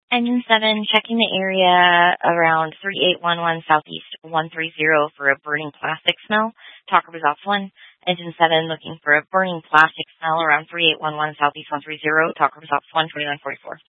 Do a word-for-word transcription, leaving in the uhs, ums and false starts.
Engine seven, checking the area around thirty-eight eleven Southeast one thirty for a burning plastic smell. Talker results one. Engine seven, looking for a burning plastic smell around thirty-eight eleven Southeast one thirty. Talker results one, twenty-nine forty-four.